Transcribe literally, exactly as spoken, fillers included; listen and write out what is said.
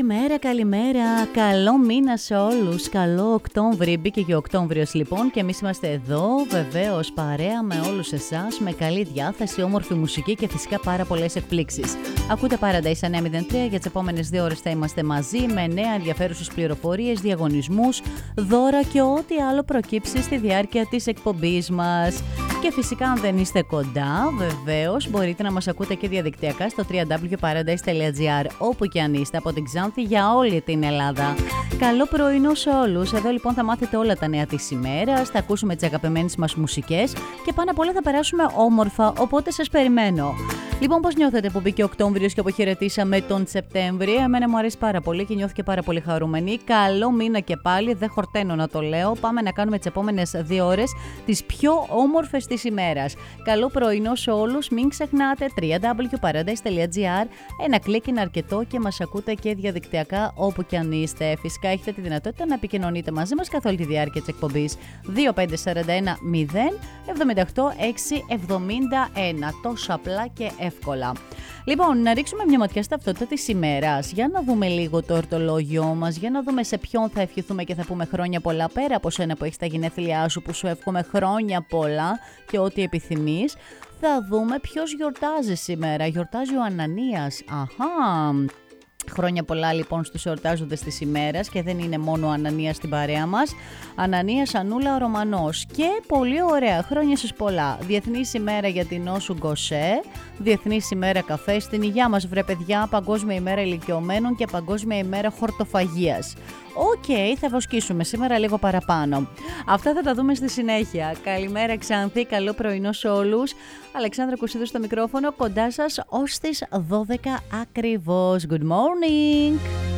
Καλημέρα, καλημέρα. Καλό μήνα σε όλους. Καλό Οκτώβρη. Μπήκε και ο Οκτώβριος λοιπόν και εμείς είμαστε εδώ, βεβαίως παρέα με όλους εσάς, με καλή διάθεση, όμορφη μουσική και φυσικά πάρα πολλές εκπλήξεις. Ακούτε Paradise εννιά μηδέν τρία, για τις επόμενες δύο ώρες θα είμαστε μαζί με νέα ενδιαφέρουσες πληροφορίες, διαγωνισμούς, δώρα και ό,τι άλλο προκύψει στη διάρκεια της εκπομπής μας. Και φυσικά αν δεν είστε κοντά, βεβαίως μπορείτε να μας ακούτε και διαδικτυακά στο double-u double-u double-u τελεία paradise τελεία gr, όπου και αν είστε από την Ξάνθη για όλη την Ελλάδα. Καλό πρωινό σε όλους. Εδώ λοιπόν θα μάθετε όλα τα νέα της ημέρας, θα ακούσουμε τις αγαπημένες μας μουσικές και πάνω απ' όλα θα περάσουμε όμορφα, οπότε σας περιμένω. Λοιπόν, πώς νιώθετε που μπήκε ο Οκτώβριος και αποχαιρετήσαμε τον Σεπτέμβρη? Εμένα μου αρέσει πάρα πολύ και νιώθηκε πάρα πολύ χαρούμενη. Καλό μήνα και πάλι, δεν χορταίνω να το λέω. Πάμε να κάνουμε τις επόμενες δύο ώρες τις πιο όμορφες της ημέρας. Καλό πρωινό σε όλους. Μην ξεχνάτε double-u double-u double-u τελεία paradise τελεία gr. Ένα κλικ είναι αρκετό και μας ακούτε και διαδικτυακά όπου και αν είστε. Φυσικά έχετε τη δυνατότητα να επικοινωνείτε μαζί μας καθ' όλη τη διάρκεια της εκπομπής. δύο πέντε τέσσερα ένα μηδέν εβδομήντα οκτώ έξι εβδομήντα ένα. Τόσο απλά και εύκολα. Λοιπόν, να ρίξουμε μια ματιά στα ταυτότητα της ημέρας. Για να δούμε λίγο το ορτολόγιό μας, για να δούμε σε ποιον θα ευχηθούμε και θα πούμε χρόνια πολλά, πέρα από σένα που έχεις τα γενέθλιά σου, που σου εύχομαι χρόνια πολλά και ό,τι επιθυμείς. Θα δούμε ποιος γιορτάζει σήμερα. Γιορτάζει ο Ανανίας. Αχα. Χρόνια πολλά λοιπόν στους εορτάζοντες της ημέρας και δεν είναι μόνο ο Ανανίας στην παρέα μας. Ανανίας Ανούλα ο Ρωμανός. Και πολύ ωραία, χρόνια σας πολλά. Διεθνής ημέρα για την νόσου Γκοσέ, Διεθνής ημέρα καφέ. Στην υγεία μας βρε παιδιά, Παγκόσμια ημέρα ηλικιωμένων και Παγκόσμια ημέρα χορτοφαγίας. Οκ, okay, θα βοσκήσουμε σήμερα λίγο παραπάνω. Αυτά θα τα δούμε στη συνέχεια. Καλημέρα Ξάνθη, καλό πρωινό σε όλους. Αλεξάνδρα Κουσίδου στο μικρόφωνο, κοντά σας ως τις δώδεκα ακριβώς. Good morning!